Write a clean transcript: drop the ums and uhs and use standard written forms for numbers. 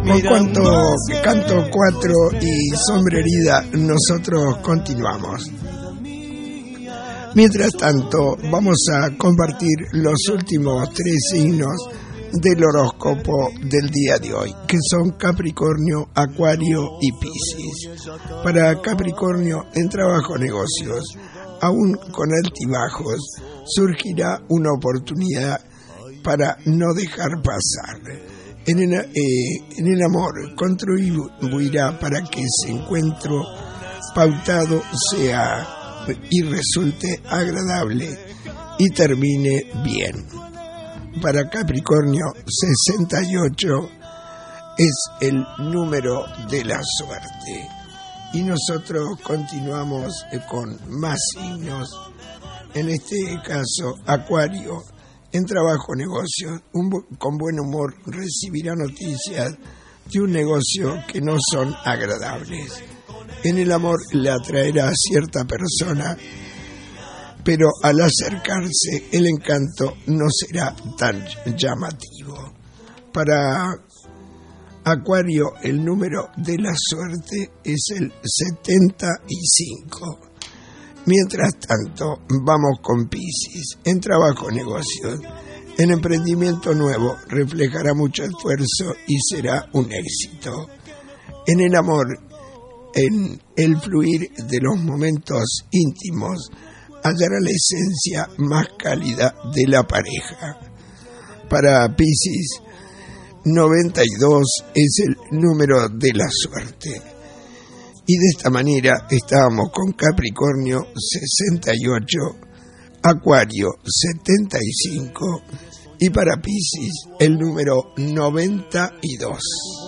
Por cuanto canto 4 y sombrerida, nosotros continuamos. Mientras tanto, vamos a compartir los últimos 3 signos del horóscopo del día de hoy, que son Capricornio, Acuario y Piscis. Para Capricornio, en trabajo negocios, aún con altibajos, surgirá una oportunidad para no dejar pasar. En el amor contribuirá para que ese encuentro pautado sea y resulte agradable y termine bien. Para Capricornio, 68 es el número de la suerte. Y nosotros continuamos con más signos. En este caso, Acuario, en trabajo negocio, con buen humor recibirá noticias de un negocio que no son agradables. En el amor le atraerá a cierta persona, pero al acercarse el encanto no será tan llamativo. Para Acuario, el número de la suerte es el 75. Mientras tanto, vamos con Piscis. En trabajo negocios, en emprendimiento nuevo reflejará mucho esfuerzo y será un éxito. En el amor, en el fluir de los momentos íntimos, hallará la esencia más cálida de la pareja. Para Piscis, 92 es el número de la suerte. Y de esta manera estábamos con Capricornio 68, Acuario 75 y para Piscis el número 92.